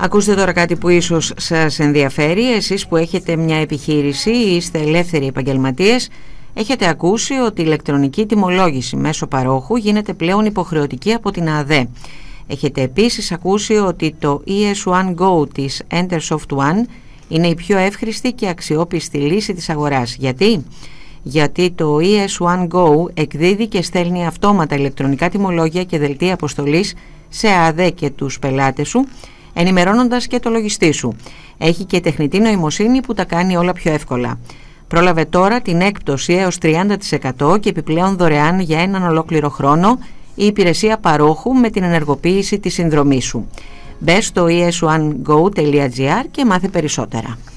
Ακούστε τώρα κάτι που ίσως σας ενδιαφέρει. Εσείς που έχετε μια επιχείρηση ή είστε ελεύθεροι επαγγελματίες, έχετε ακούσει ότι η ηλεκτρονική τιμολόγηση μέσω παρόχου γίνεται πλέον υποχρεωτική από την ΑΔΕ. Έχετε επίσης ακούσει ότι το ES1 Go της Entersoft One είναι η πιο εύχρηστη και αξιόπιστη λύση της αγοράς. Γιατί το ES1 Go εκδίδει και στέλνει αυτόματα ηλεκτρονικά τιμολόγια και δελτία αποστολής σε ΑΔΕ και τους πελάτες σου, ενημερώνοντας και το λογιστή σου. Έχει και τεχνητή νοημοσύνη που τα κάνει όλα πιο εύκολα. Πρόλαβε τώρα την έκπτωση έως 30% και επιπλέον δωρεάν για έναν ολόκληρο χρόνο η υπηρεσία παρόχου με την ενεργοποίηση της συνδρομής σου. Μπες στο es1go.gr και μάθε περισσότερα.